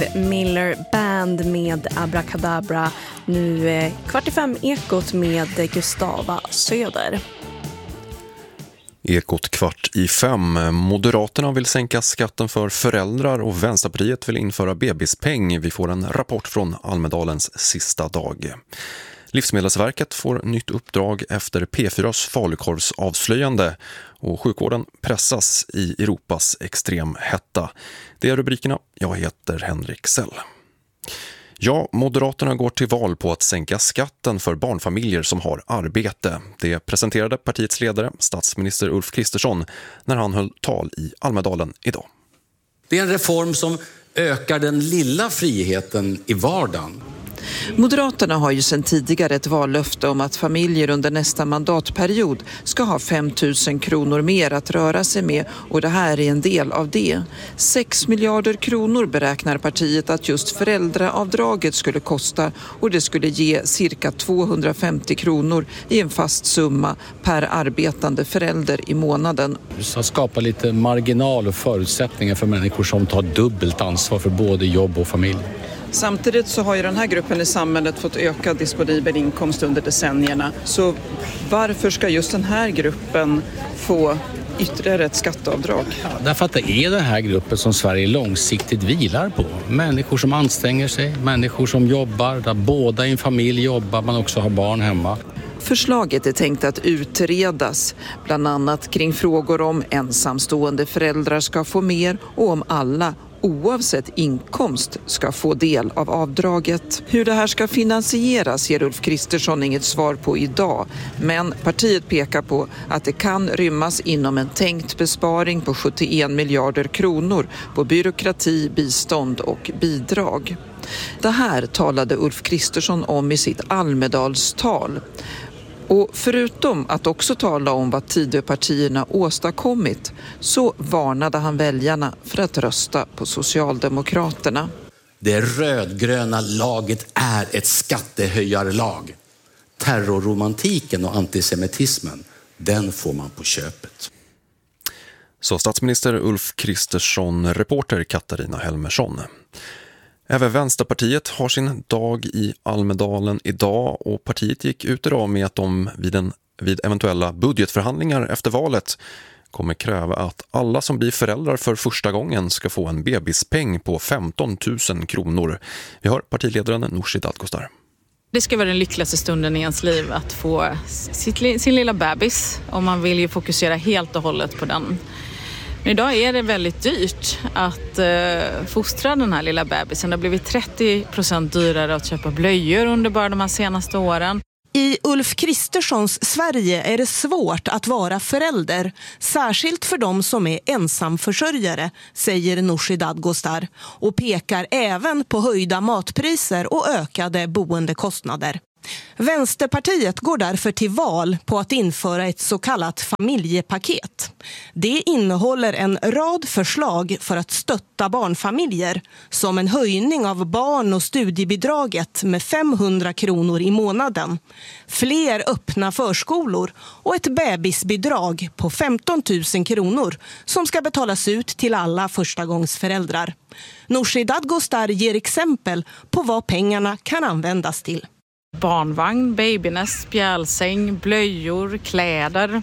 Miller Band med Abracadabra. Nu 4:45 Ekot med Gustava Söder. Ekot 4:45. Moderaterna vill sänka skatten för föräldrar och Vänsterpartiet vill införa bebispeng. Vi får en rapport från Almedalens sista dag. Livsmedelsverket får nytt uppdrag efter P4s falukorvsavslöjande och sjukvården pressas i Europas extremhetta. Det är rubrikerna. Jag heter Henrik Sell. Ja, Moderaterna går till val på att sänka skatten för barnfamiljer som har arbete. Det presenterade partiets ledare, statsminister Ulf Kristersson, när han höll tal i Almedalen idag. Det är en reform som ökar den lilla friheten i vardagen. Moderaterna har ju sedan tidigare ett vallöfte om att familjer under nästa mandatperiod ska ha 5 000 kronor mer att röra sig med och det här är en del av det. 6 miljarder kronor beräknar partiet att just föräldraavdraget skulle kosta och det skulle ge cirka 250 kronor i en fast summa per arbetande förälder i månaden. Vi ska skapa lite marginal och förutsättningar för människor som tar dubbelt ansvar för både jobb och familj. Samtidigt så har ju den här gruppen i samhället fått ökad disponibel inkomst under decennierna. Så varför ska just den här gruppen få ytterligare ett skatteavdrag? Ja, därför att det är den här gruppen som Sverige långsiktigt vilar på. Människor som anstränger sig, människor som jobbar, där båda i en familj jobbar, man också har barn hemma. Förslaget är tänkt att utredas, bland annat kring frågor om ensamstående föräldrar ska få mer och om alla oavsett inkomst ska få del av avdraget. Hur det här ska finansieras ger Ulf Kristersson inget svar på idag. Men partiet pekar på att det kan rymmas inom en tänkt besparing på 71 miljarder kronor på byråkrati, bistånd och bidrag. Det här talade Ulf Kristersson om i sitt Almedalstal. Och förutom att också tala om vad Tidöpartierna åstadkommit så varnade han väljarna för att rösta på Socialdemokraterna. Det rödgröna laget är ett skattehöjarlag. Terrorromantiken och antisemitismen, den får man på köpet. Så statsminister Ulf Kristersson, reporter Katarina Helmersson. Även Vänsterpartiet har sin dag i Almedalen idag och partiet gick ut idag med att de vid eventuella budgetförhandlingar efter valet kommer kräva att alla som blir föräldrar för första gången ska få en bebispeng på 15 000 kronor. Vi har partiledaren Nooshi Dadgostar. Det ska vara den lyckligaste stunden i ens liv att få sin lilla bebis och man vill ju fokusera helt och hållet på den. Men idag är det väldigt dyrt att fostra den här lilla bebisen. Det har blivit 30% dyrare att köpa blöjor under bara de här senaste åren. I Ulf Kristerssons Sverige är det svårt att vara förälder, särskilt för de som är ensamförsörjare, säger Nooshi Dadgostar och pekar även på höjda matpriser och ökade boendekostnader. Vänsterpartiet går därför till val på att införa ett så kallat familjepaket. Det innehåller en rad förslag för att stötta barnfamiljer, som en höjning av barn- och studiebidraget med 500 kronor i månaden, fler öppna förskolor och ett bebisbidrag på 15 000 kronor som ska betalas ut till alla förstagångsföräldrar. Nooshi Dadgostar ger exempel på vad pengarna kan användas till. Barnvagn, babynest, spjälsäng, blöjor, kläder.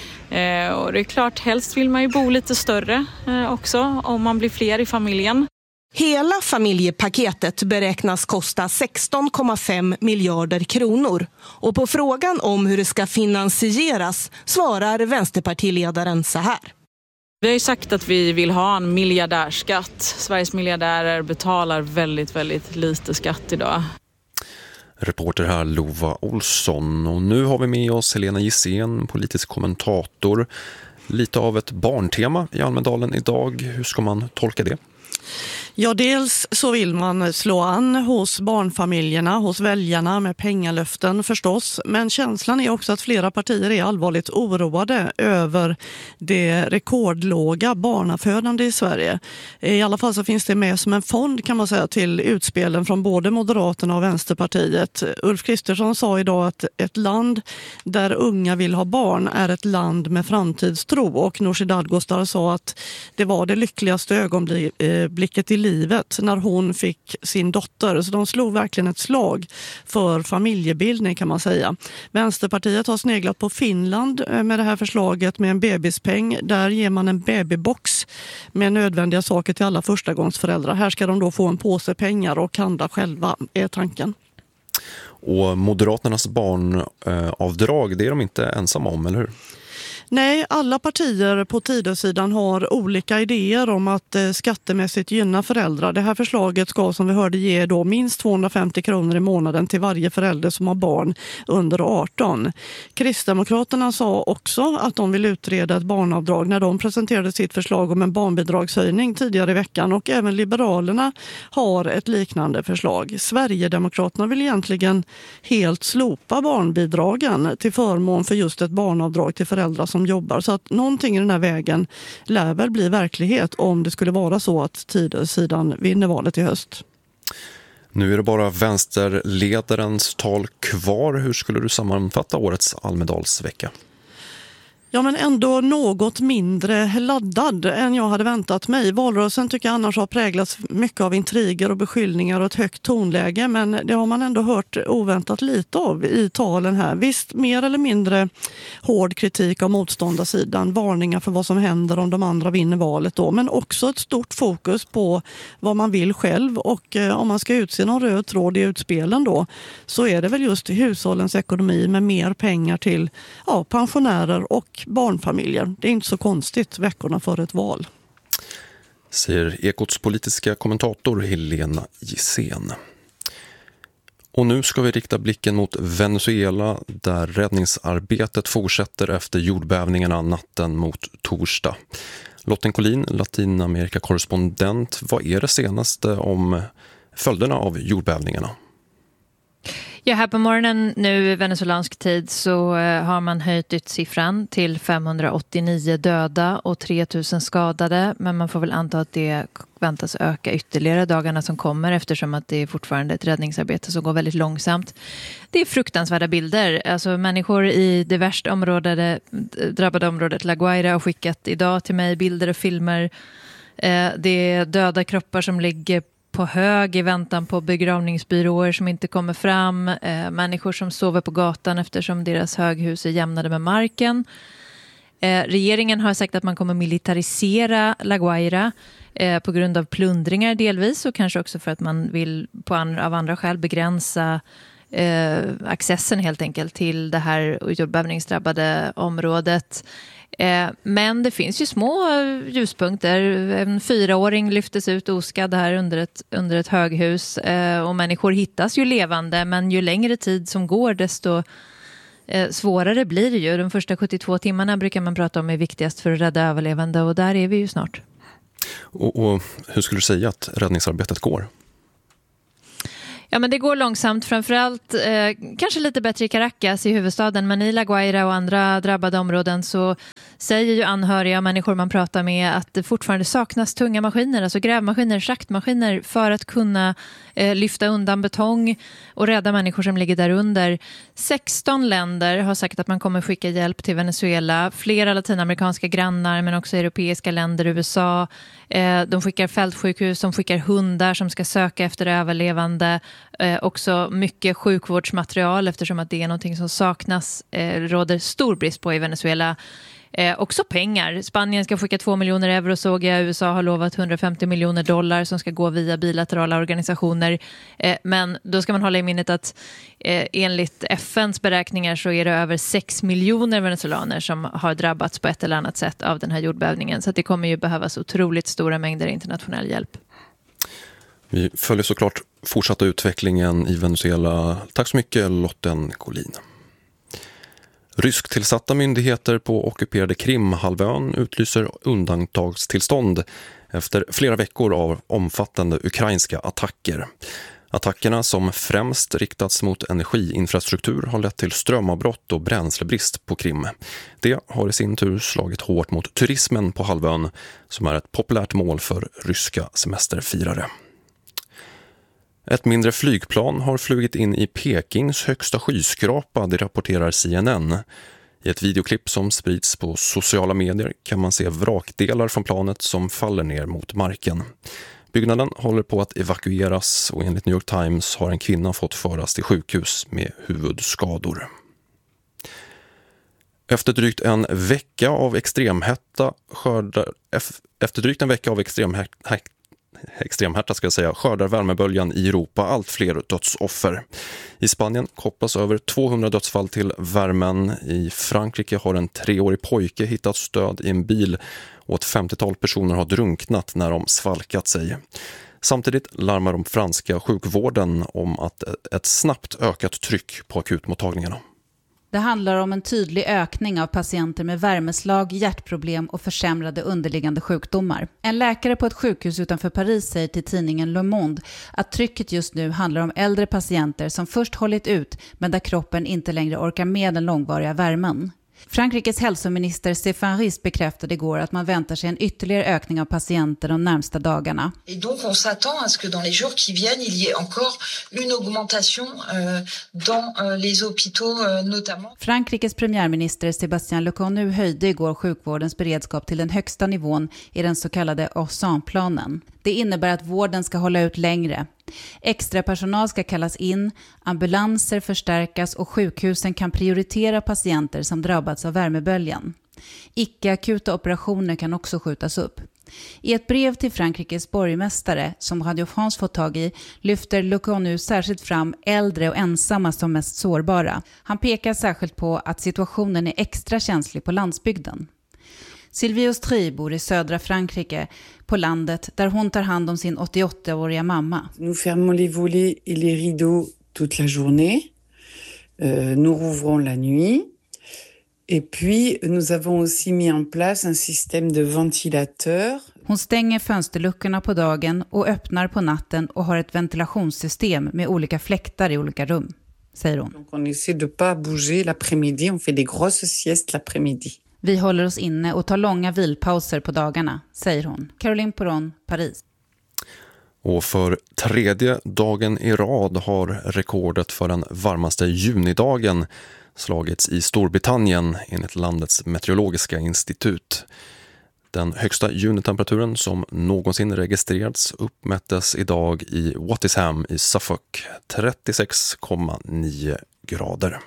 Och det är klart, helst vill man ju bo lite större också om man blir fler i familjen. Hela familjepaketet beräknas kosta 16,5 miljarder kronor. Och på frågan om hur det ska finansieras svarar vänsterpartiledaren så här. Vi har ju sagt att vi vill ha en miljardärskatt. Sveriges miljardärer betalar väldigt, väldigt lite skatt idag. Reporter här Lova Olsson och nu har vi med oss Helena Gissén, politisk kommentator. Lite av ett barntema i Almedalen idag. Hur ska man tolka det? Ja, dels så vill man slå an hos barnfamiljerna, hos väljarna med pengalöften förstås. Men känslan är också att flera partier är allvarligt oroade över det rekordlåga barnafödande i Sverige. I alla fall så finns det med som en fond kan man säga till utspelen från både Moderaterna och Vänsterpartiet. Ulf Kristersson sa idag att ett land där unga vill ha barn är ett land med framtidstro. Och Nooshi Dadgostar sa att det var det lyckligaste ögonblicket i livet livet när hon fick sin dotter. Så de slog verkligen ett slag för familjebildning kan man säga. Vänsterpartiet har sneglat på Finland med det här förslaget med en bebispeng. Där ger man en babybox med nödvändiga saker till alla förstagångsföräldrar. Här ska de då få en påse pengar och handla själva, är tanken. Och Moderaternas barnavdrag, det är de inte ensamma om, eller hur? Nej, alla partier på Tidösidan har olika idéer om att skattemässigt gynna föräldrar. Det här förslaget ska som vi hörde ge då minst 250 kronor i månaden till varje förälder som har barn under 18. Kristdemokraterna sa också att de vill utreda ett barnavdrag när de presenterade sitt förslag om en barnbidragshöjning tidigare i veckan, och även Liberalerna har ett liknande förslag. Sverigedemokraterna vill egentligen helt slopa barnbidragen till förmån för just ett barnavdrag till föräldrar som jobbar. Så att någonting i den här vägen lär väl bli verklighet om det skulle vara så att Tidösidan vinner valet i höst. Nu är det bara vänsterledarens tal kvar. Hur skulle du sammanfatta årets Almedalsvecka? Ja, men ändå något mindre laddad än jag hade väntat mig. Valrörelsen tycker jag annars har präglats mycket av intriger och beskyllningar och ett högt tonläge, men det har man ändå hört oväntat lite av i talen här. Visst, mer eller mindre hård kritik av motståndarsidan, varningar för vad som händer om de andra vinner valet då, men också ett stort fokus på vad man vill själv, och om man ska utse någon röd tråd i utspelen då, så är det väl just hushållens ekonomi med mer pengar till pensionärer och barnfamiljer. Det är inte så konstigt veckorna för ett val. Säger Ekots politiska kommentator Helena Gissén. Och nu ska vi rikta blicken mot Venezuela där räddningsarbetet fortsätter efter jordbävningarna natten mot torsdag. Lotten Collin, Latinamerika-korrespondent, vad är det senaste om följderna av jordbävningarna? Ja, här på morgonen nu i venezuelansk tid så har man höjt ut siffran till 589 döda och 3000 skadade. Men man får väl anta att det väntas öka ytterligare dagarna som kommer, eftersom att det är fortfarande ett räddningsarbete som går väldigt långsamt. Det är fruktansvärda bilder. Alltså människor i det värst drabbade området La Guaira har skickat idag till mig bilder och filmer. Det är döda kroppar som ligger på hög i väntan på begravningsbyråer som inte kommer fram. Människor som sover på gatan eftersom deras höghus är jämnade med marken. Regeringen har sagt att man kommer militarisera La Guaira på grund av plundringar delvis, och kanske också för att man vill av andra skäl begränsa accessen helt enkelt till det här jordbävningsdrabbade området. Men det finns ju små ljuspunkter. En 4-åring lyftes ut oskadd här under ett höghus, och människor hittas ju levande, men ju längre tid som går desto svårare blir det ju. De första 72 timmarna brukar man prata om är viktigast för att rädda överlevande, och där är vi ju snart. Och hur skulle du säga att räddningsarbetet går? Ja, men det går långsamt, framförallt kanske lite bättre i Caracas i huvudstaden, men i La Guaira och andra drabbade områden så säger ju anhöriga och människor man pratar med att det fortfarande saknas tunga maskiner, alltså grävmaskiner, schaktmaskiner för att kunna lyfta undan betong och rädda människor som ligger där under. 16 länder har sagt att man kommer skicka hjälp till Venezuela, flera latinamerikanska grannar men också europeiska länder, USA. De skickar fältsjukhus, de skickar hundar som ska söka efter överlevande. Också mycket sjukvårdsmaterial eftersom att det är någonting som saknas, råder stor brist på i Venezuela. Också pengar. Spanien ska skicka 2 miljoner euro såg jag. USA har lovat 150 miljoner dollar som ska gå via bilaterala organisationer. Men då ska man hålla i minnet att enligt FNs beräkningar så är det över 6 miljoner venezuelaner som har drabbats på ett eller annat sätt av den här jordbävningen. Så att det kommer ju behövas otroligt stora mängder internationell hjälp. Vi följer såklart fortsatta utvecklingen i Venezuela. Tack så mycket, Lotten Collin. Rysktillsatta myndigheter på ockuperade Krimhalvön utlyser undantagstillstånd efter flera veckor av omfattande ukrainska attacker. Attackerna som främst riktats mot energiinfrastruktur har lett till strömavbrott och bränslebrist på Krim. Det har i sin tur slagit hårt mot turismen på halvön som är ett populärt mål för ryska semesterfirare. Ett mindre flygplan har flugit in i Pekings högsta skyskrapa, det rapporterar CNN. I ett videoklipp som sprids på sociala medier kan man se vrakdelar från planet som faller ner mot marken. Byggnaden håller på att evakueras och enligt New York Times har en kvinna fått föras till sjukhus med huvudskador. Efter drygt en vecka av extremhetta skördar värmeböljan i Europa allt fler dödsoffer. I Spanien kopplas över 200 dödsfall till värmen. I Frankrike har en 3-årig pojke hittats död i en bil och ett 50-tal personer har drunknat när de svalkat sig. Samtidigt larmar de franska sjukvården om att ett snabbt ökat tryck på akutmottagningarna. Det handlar om en tydlig ökning av patienter med värmeslag, hjärtproblem och försämrade underliggande sjukdomar. En läkare på ett sjukhus utanför Paris säger till tidningen Le Monde att trycket just nu handlar om äldre patienter som först hållit ut men där kroppen inte längre orkar med den långvariga värmen. Frankrikes hälsominister Stéphane Risse bekräftade igår att man väntar sig en ytterligare ökning av patienter de närmsta dagarna. Et donc on s'attend à ce que dans les jours qui viennent il y ait encore une augmentation dans les hôpitaux notamment. Frankrikes premiärminister Sébastien Lecornu höjde igår sjukvårdens beredskap till den högsta nivån i den så kallade Orsan-planen. Det innebär att vården ska hålla ut längre. Extra personal ska kallas in, ambulanser förstärkas och sjukhusen kan prioritera patienter som drabbats av värmeböljan. Icke-akuta operationer kan också skjutas upp. I ett brev till Frankrikes borgmästare som Radio France fått tag i lyfter Lecornu särskilt fram äldre och ensamma som mest sårbara. Han pekar särskilt på att situationen är extra känslig på landsbygden. Sylvie Austrie bor i södra Frankrike på landet där hon tar hand om sin 88-åriga mamma. Nous fermons les volets et les rideaux toute la journée. Nous rouvrons la nuit. Et puis nous avons aussi mis en place un système de ventilateur. Hon stänger fönsterluckorna på dagen och öppnar på natten och har ett ventilationssystem med olika fläktar i olika rum, säger hon. Donc on essaie de pas bouger l'après-midi, on fait des grosses siestes l'après-midi. Vi håller oss inne och tar långa vilpauser på dagarna, säger hon. Caroline Poron, Paris. Och för 3:e dagen i rad har rekordet för den varmaste junidagen slagits i Storbritannien enligt landets meteorologiska institut. Den högsta junitemperaturen som någonsin registrerats uppmättes idag i Wattisham i Suffolk, 36,9 grader.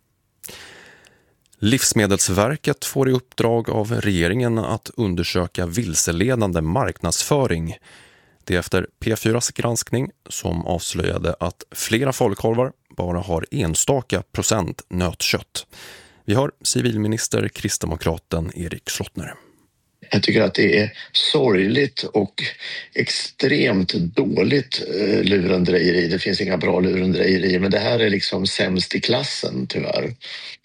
Livsmedelsverket får i uppdrag av regeringen att undersöka vilseledande marknadsföring. Det är efter P4s granskning som avslöjade att flera falukorvar bara har enstaka procent nötkött. Vi har civilminister kristdemokraten Erik Slottner. Jag tycker att det är sorgligt och extremt dåligt lurendrejeri. Det finns inga bra lurendrejeri, men det här är liksom sämst i klassen tyvärr.